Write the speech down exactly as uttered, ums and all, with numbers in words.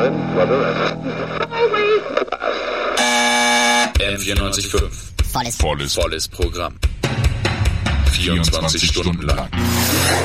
M vierundneunzig Komma fünf. Volles, volles, volles Programm. vierundzwanzig Stunden lang.